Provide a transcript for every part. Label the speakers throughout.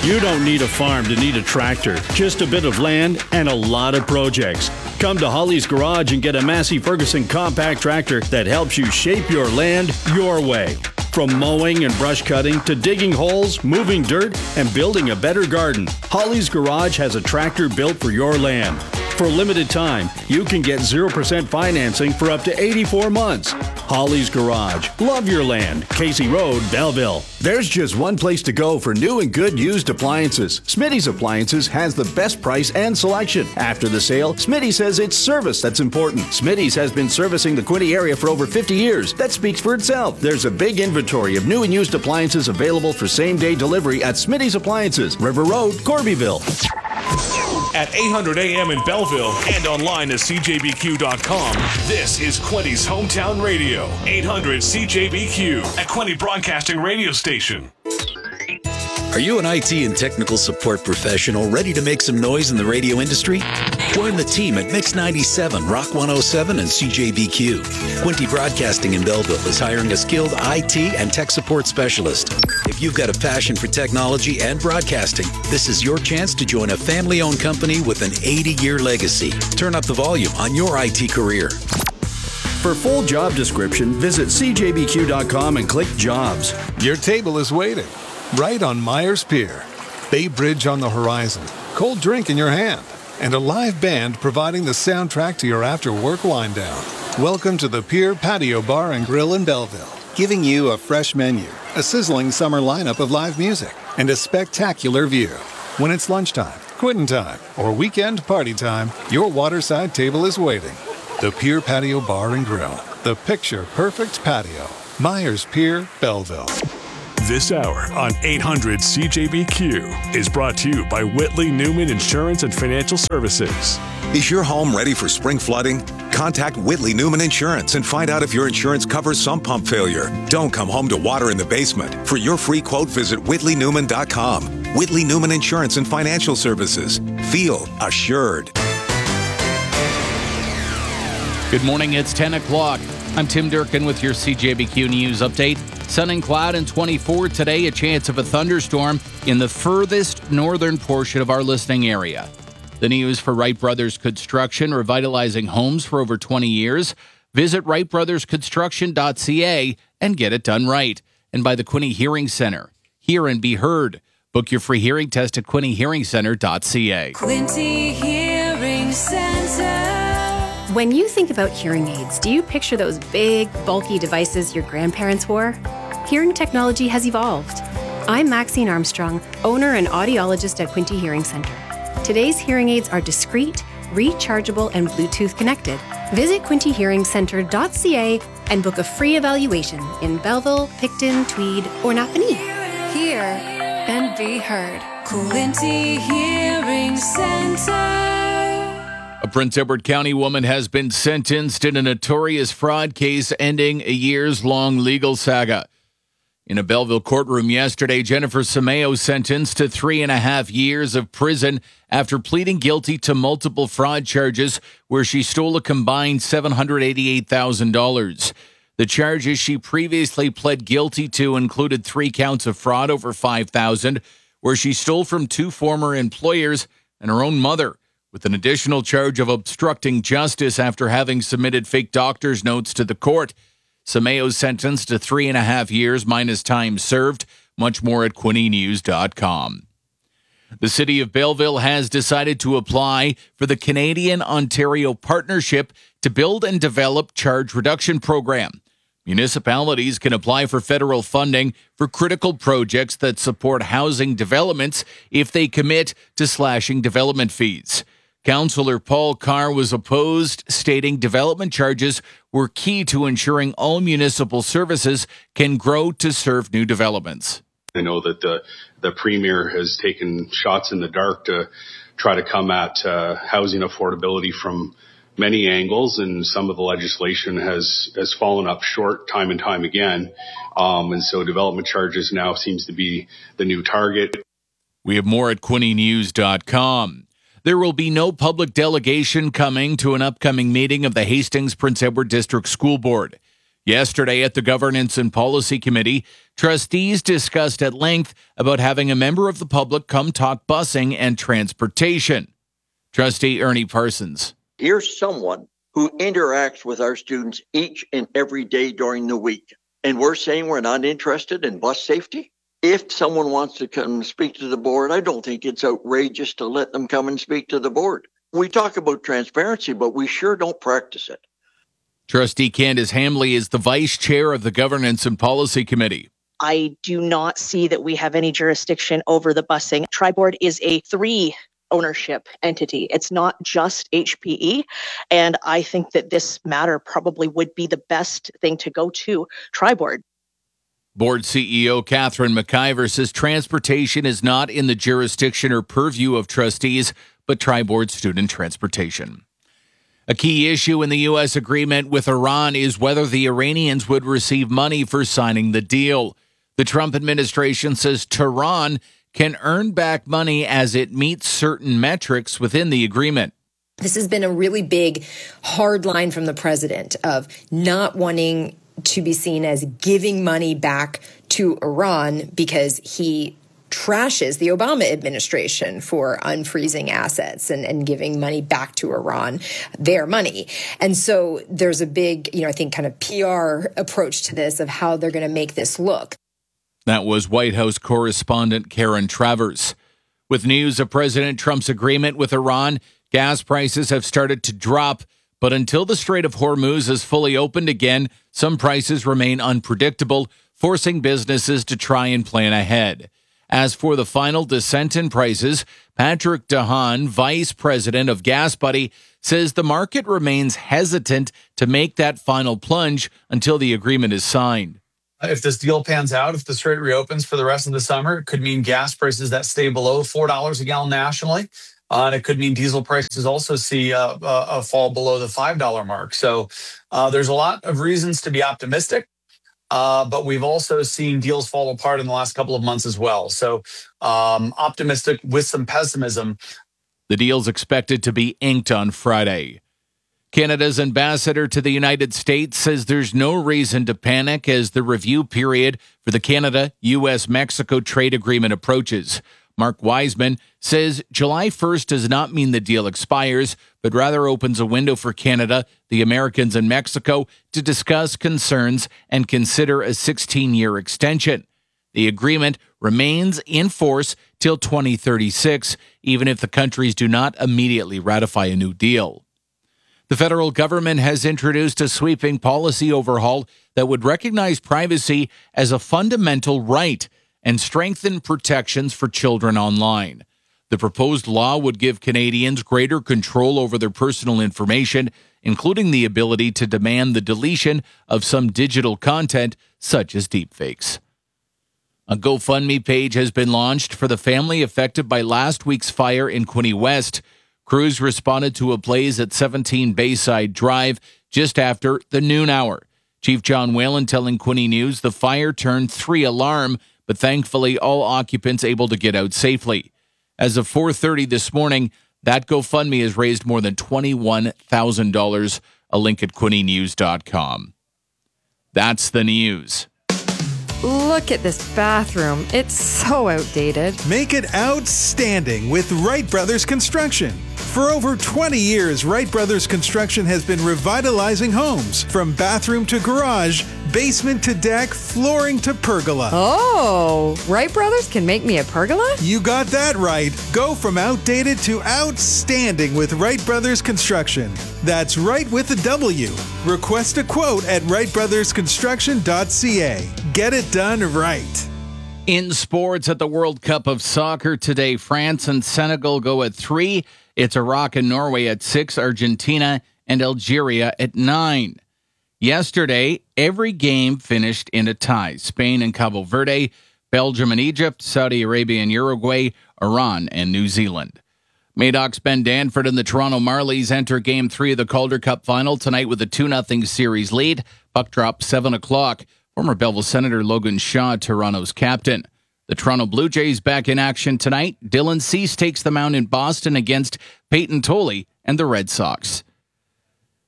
Speaker 1: You don't need a farm to need a tractor, just a bit of land and a lot of projects. Come to Holly's Garage and get a Massey Ferguson compact tractor that helps you shape your land your way. From mowing and brush cutting to digging holes, moving dirt, and building a better garden, Holly's Garage has a tractor built for your land. For a limited time, you can get 0% financing for up to 84 months. Holly's Garage. Love your land. Casey Road, Belleville. There's just one place to go for new and good used appliances. Smitty's Appliances has the best price and selection. After the sale, Smitty says it's service that's important. Smitty's has been servicing the Quinte area for over 50 years. That speaks for itself. There's a big inventory of new and used appliances available for same-day delivery at Smitty's Appliances, River Road, Corbyville.
Speaker 2: At 800 AM in Belleville and online at CJBQ.com. This is Quinte's Hometown Radio. 800 CJBQ, a Quinte Broadcasting radio station.
Speaker 3: Are you an IT and technical support professional ready to make some noise in the radio industry? Join the team at Mix 97, Rock 107, and CJBQ. Quinte Broadcasting in Belleville is hiring a skilled IT and tech support specialist. If you've got a passion for technology and broadcasting, this is your chance to join a family-owned company with an 80-year legacy. Turn up the volume on your IT career.
Speaker 1: For full job description, visit CJBQ.com and click Jobs.
Speaker 4: Your table is waiting right on Myers Pier. Bay Bridge on the horizon, cold drink in your hand, and a live band providing the soundtrack to your after-work wind down. Welcome to the Pier Patio Bar and Grill in Belleville, giving you a fresh menu, a sizzling summer lineup of live music, and a spectacular view. When it's lunchtime, quitting time, or weekend party time, your waterside table is waiting. The Pier Patio Bar and Grill, the picture-perfect patio. Myers Pier, Belleville.
Speaker 2: This hour on 800 CJBQ is brought to you by Whitley Newman Insurance and Financial Services.
Speaker 5: Is your home ready for spring flooding? Contact Whitley Newman Insurance and find out if your insurance covers sump pump failure. Don't come home to water in the basement. For your free quote, visit WhitleyNewman.com. Whitley Newman Insurance and Financial Services. Feel assured.
Speaker 6: Good morning, it's 10 o'clock. I'm Tim Durkin with your CJBQ News Update. Sun and cloud and 24 today, a chance of a thunderstorm in the furthest northern portion of our listening area. The news for Wright Brothers Construction, revitalizing homes for over 20 years. Visit WrightBrothersConstruction.ca and get it done right. And by the Quinte Hearing Center. Hear and be heard. Book your free hearing test at QuinteHearingCenter.ca.
Speaker 7: Quinte Hearing Center.
Speaker 8: When you think about hearing aids, do you picture those big, bulky devices your grandparents wore? Hearing technology has evolved. I'm Maxine Armstrong, owner and audiologist at Quinte Hearing Center. Today's hearing aids are discreet, rechargeable, and Bluetooth connected. Visit QuinteHearingCenter.ca and book a free evaluation in Belleville, Picton, Tweed, or Napanee.
Speaker 7: Hear and be heard. Quinte Hearing Center.
Speaker 6: A Prince Edward County woman has been sentenced in a notorious fraud case ending a years-long legal saga. In a Belleville courtroom yesterday, Jennifer Sameo sentenced to 3.5 years of prison after pleading guilty to multiple fraud charges where she stole a combined $788,000. The charges she previously pled guilty to included 3 counts of fraud over $5,000, where she stole from 2 former employers and her own mother, with an additional charge of obstructing justice after having submitted fake doctor's notes to the court. Sameo's sentenced to 3.5 years minus time served. Much more at QuinteNews.com. The City of Belleville has decided to apply for the Canadian-Ontario Partnership to build and develop charge reduction program. Municipalities can apply for federal funding for critical projects that support housing developments if they commit to slashing development fees. Councillor Paul Carr was opposed, stating development charges were key to ensuring all municipal services can grow to serve new developments.
Speaker 9: I know that the Premier has taken shots in the dark to try to come at housing affordability from many angles, and some of the legislation has fallen up short time and time again. And so development charges now seems to be the new target.
Speaker 6: We have more at QuinteNews.com. There will be no public delegation coming to an upcoming meeting of the Hastings Prince Edward District School Board. Yesterday at the Governance and Policy Committee, trustees discussed at length about having a member of the public come talk busing and transportation. Trustee Ernie Parsons.
Speaker 10: Here's someone who interacts with our students each and every day during the week. And we're saying we're not interested in bus safety? If someone wants to come speak to the board, I don't think it's outrageous to let them come and speak to the board. We talk about transparency, but we sure don't practice it.
Speaker 6: Trustee Candace Hamley is the vice chair of the Governance and Policy Committee.
Speaker 11: I do not see that we have any jurisdiction over the busing. Tri-Board is a 3 ownership entity. It's not just HPE. And I think that this matter probably would be the best thing to go to Tri-Board.
Speaker 6: Board CEO Catherine McIver says transportation is not in the jurisdiction or purview of trustees, but Tri-Board student transportation. A key issue in the U.S. agreement with Iran is whether the Iranians would receive money for signing the deal. The Trump administration says Tehran can earn back money as it meets certain metrics within the agreement.
Speaker 12: This has been a really big hard line from the president of not wanting to be seen as giving money back to Iran because he trashes the Obama administration for unfreezing assets and giving money back to Iran, their money. And so there's a big, I think kind of PR approach to this of how they're going to make this look.
Speaker 6: That was White House correspondent Karen Travers. With news of President Trump's agreement with Iran, gas prices have started to drop, but until the Strait of Hormuz is fully opened again, some prices remain unpredictable, forcing businesses to try and plan ahead. As for the final descent in prices, Patrick DeHaan, vice president of GasBuddy, says the market remains hesitant to make that final plunge until the agreement is signed.
Speaker 13: If this deal pans out, if the strait reopens for the rest of the summer, it could mean gas prices that stay below $4 a gallon nationally. And it could mean diesel prices also see a fall below the $5 mark. So there's a lot of reasons to be optimistic. But we've also seen deals fall apart in the last couple of months as well. So optimistic with some pessimism.
Speaker 6: The deal's expected to be inked on Friday. Canada's ambassador to the United States says there's no reason to panic as the review period for the Canada-U.S.-Mexico trade agreement approaches. Mark Wiseman says July 1st does not mean the deal expires, but rather opens a window for Canada, the Americans, and Mexico to discuss concerns and consider a 16-year extension. The agreement remains in force till 2036, even if the countries do not immediately ratify a new deal. The federal government has introduced a sweeping policy overhaul that would recognize privacy as a fundamental right and strengthen protections for children online. The proposed law would give Canadians greater control over their personal information, including the ability to demand the deletion of some digital content, such as deepfakes. A GoFundMe page has been launched for the family affected by last week's fire in Quinte West. Crews responded to a blaze at 17 Bayside Drive just after the noon hour. Chief John Whalen telling Quinte News the fire turned 3-alarm, but thankfully all occupants able to get out safely. As of 4:30 this morning, that GoFundMe has raised more than $21,000, a link at QuinteNews.com. That's the news.
Speaker 14: Look at this bathroom. It's so outdated.
Speaker 15: Make it outstanding with Wright Brothers Construction. For over 20 years, Wright Brothers Construction has been revitalizing homes from bathroom to garage, basement to deck, flooring to pergola.
Speaker 14: Oh, Wright Brothers can make me a pergola?
Speaker 15: You got that right. Go from outdated to outstanding with Wright Brothers Construction. That's right with a W. Request a quote at wrightbrothersconstruction.ca. Get it done right.
Speaker 6: In sports at the World Cup of Soccer today, France and Senegal go at 3. It's Iraq and Norway at 6, Argentina and Algeria at 9. Yesterday, every game finished in a tie. Spain and Cabo Verde, Belgium and Egypt, Saudi Arabia and Uruguay, Iran and New Zealand. Madoff's Ben Danford and the Toronto Marlies enter Game 3 of the Calder Cup Final tonight with a 2-0 series lead. Puck drop 7 o'clock. Former Belleville Senator Logan Shaw, Toronto's captain. The Toronto Blue Jays back in action tonight. Dylan Cease takes the mound in Boston against Peyton Tolley and the Red Sox.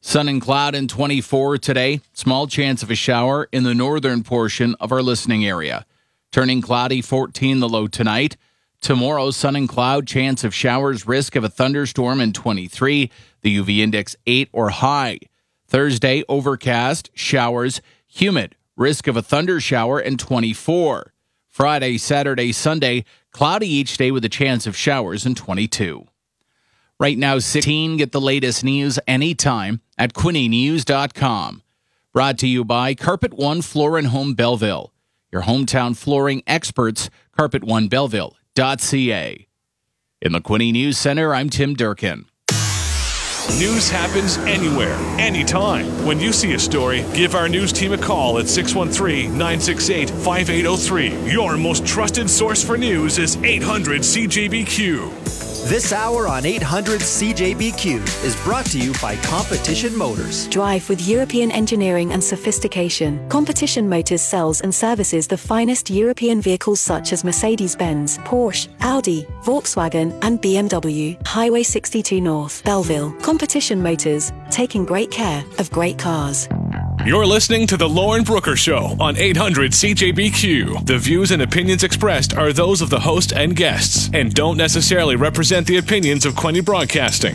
Speaker 6: Sun and cloud and 24 today. Small chance of a shower in the northern portion of our listening area. Turning cloudy, 14 the low tonight. Tomorrow, sun and cloud, chance of showers, risk of a thunderstorm, and 23. The UV index 8 or high. Thursday, overcast, showers, humid, risk of a thunder shower, and 24. Friday, Saturday, Sunday, cloudy each day with a chance of showers, and 22. Right now, 16. Get the latest news anytime at QuinnyNews.com. Brought to you by Carpet One Floor and Home Belleville. Your hometown flooring experts, carpetoneBelleville.ca. In the Quinny News Center, I'm Tim Durkin.
Speaker 2: News happens anywhere, anytime. When you see a story, give our news team a call at 613-968-5803. Your most trusted source for news is 800 CJBQ.
Speaker 16: This hour on 800 CJBQ is brought to you by Competition Motors.
Speaker 17: Drive with European engineering and sophistication. Competition Motors sells and services the finest European vehicles such as Mercedes-Benz, Porsche, Audi, Volkswagen and BMW. Highway 62 North, Belleville. Competition Motors, taking great care of great cars.
Speaker 2: You're listening to The Lauren Brooker Show on 800 CJBQ. The views and opinions expressed are those of the host and guests and don't necessarily represent the opinions of Quinny Broadcasting.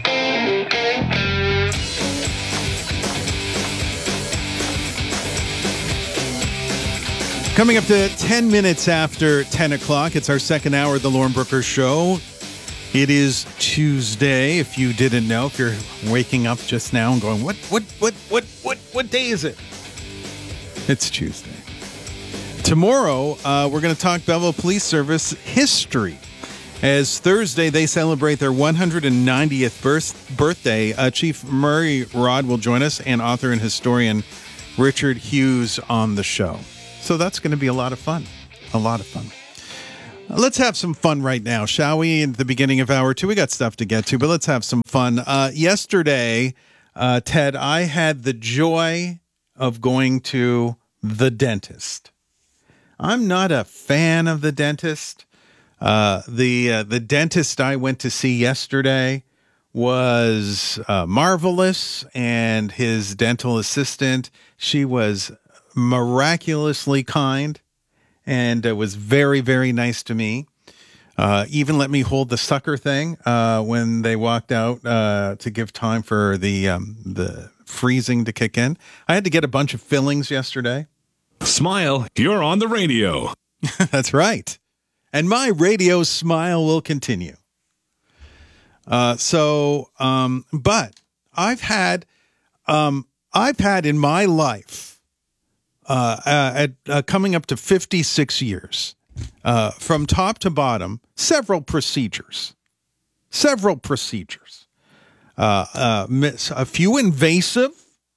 Speaker 15: Coming up to 10 minutes after 10 o'clock, it's our second hour of The Lauren Brooker Show. It is Tuesday, if you didn't know, if you're waking up just now and going, what day is it? It's Tuesday. Tomorrow, we're going to talk Belleville Police Service history. As Thursday, they celebrate their 190th birthday. Chief Murray Rod will join us and author and historian Richard Hughes on the show. So that's going to be a lot of fun. A lot of fun. Let's have some fun right now, shall we? At the beginning of hour 2, we got stuff to get to, but let's have some fun. Yesterday, Ted, I had the joy of going to the dentist. I'm not a fan of the dentist. The dentist I went to see yesterday was marvelous, and his dental assistant, she was miraculously kind. And it was very, very nice to me. Even let me hold the sucker thing when they walked out to give time for the freezing to kick in. I had to get a bunch of fillings yesterday.
Speaker 2: Smile, you're on the radio.
Speaker 15: That's right. And my radio smile will continue. But I've had in my life, coming up to 56 years, from top to bottom, several procedures, a few invasive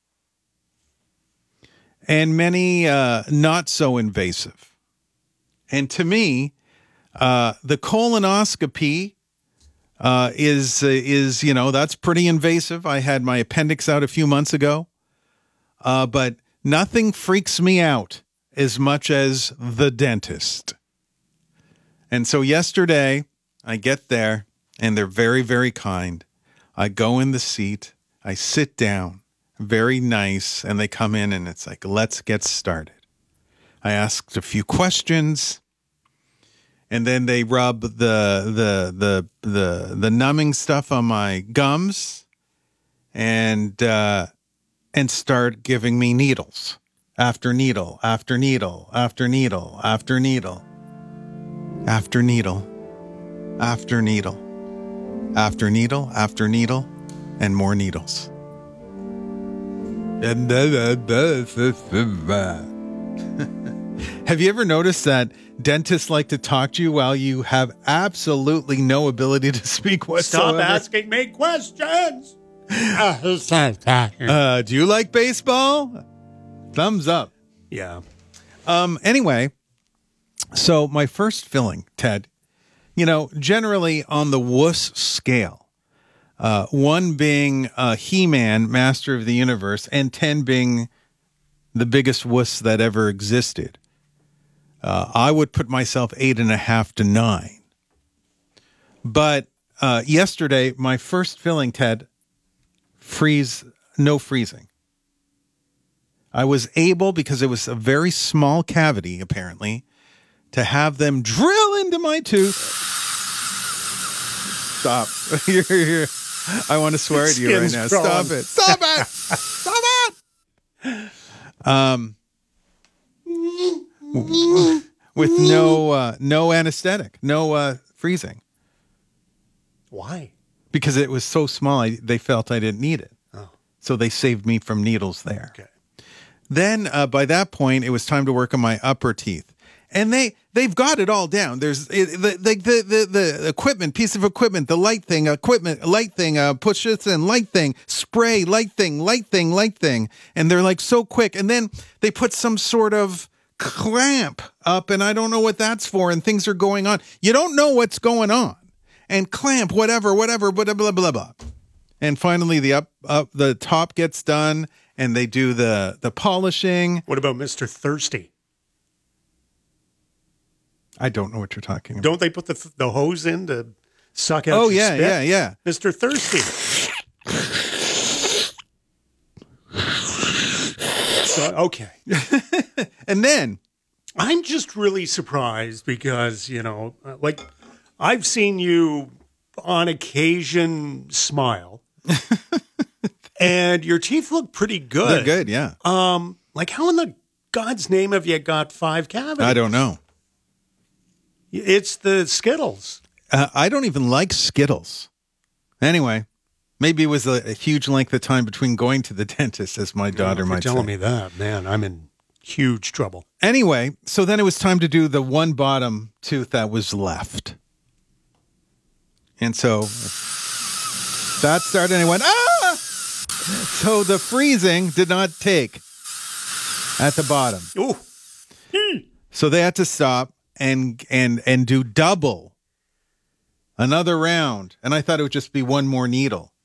Speaker 15: and many not so invasive. And to me, the colonoscopy is that's pretty invasive. I had my appendix out a few months ago, but nothing freaks me out as much as the dentist. And so yesterday, I get there, and they're very, very kind. I go in the seat, I sit down, very nice, and they come in, and it's like, let's get started. I asked a few questions, and then they rub the numbing stuff on my gums, and start giving me needles after needle, after needle, after needle, after needle, after needle, after needle, after needle, after needle, and more needles. Have you ever noticed that dentists like to talk to you while you have absolutely no ability to speak whatsoever?
Speaker 18: Stop asking me questions!
Speaker 15: Do you like baseball? Thumbs up.
Speaker 18: Yeah.
Speaker 15: Anyway, so my first filling, Ted, generally on the wuss scale, 1 being He-Man, Master of the Universe, and 10 being the biggest wuss that ever existed, I would put myself 8.5 to 9. But yesterday, my first filling, Ted, freeze no freezing. I was able, because it was a very small cavity, apparently, to have them drill into my tooth. Stop. You're. I want to swear at you right now. Stop it. Stop it. Stop it. With no anesthetic, no freezing.
Speaker 18: Why?
Speaker 15: Because it was so small, they felt I didn't need it.
Speaker 18: Oh.
Speaker 15: So they saved me from needles there.
Speaker 18: Okay.
Speaker 15: Then by that point, it was time to work on my upper teeth. And they've got it all down. There's the equipment, piece of equipment, the light thing, push this in, light thing, spray, light thing. And they're like so quick. And then they put some sort of clamp up, and I don't know what that's for. And things are going on. You don't know what's going on. And clamp, whatever, blah, blah, blah, blah. And finally, the top gets done, and they do the polishing.
Speaker 18: What about Mr. Thirsty?
Speaker 15: I don't know what you're talking about.
Speaker 18: Don't they put the hose in to suck out your spit?
Speaker 15: Yeah.
Speaker 18: Mr. Thirsty. So, okay.
Speaker 15: And then
Speaker 18: I'm just really surprised because, like I've seen you on occasion smile and your teeth look pretty good.
Speaker 15: They're good, yeah.
Speaker 18: Like how in the God's name have you got 5 cavities?
Speaker 15: I don't know.
Speaker 18: It's the Skittles.
Speaker 15: I don't even like Skittles. Anyway, maybe it was a huge length of time between going to the dentist, as my daughter might say.
Speaker 18: Telling me that, man, I'm in huge trouble.
Speaker 15: Anyway, so then it was time to do the one bottom tooth that was left. And so that started and I went, ah! So the freezing did not take at the bottom.
Speaker 18: Ooh.
Speaker 15: So they had to stop and do double another round. And I thought it would just be one more needle.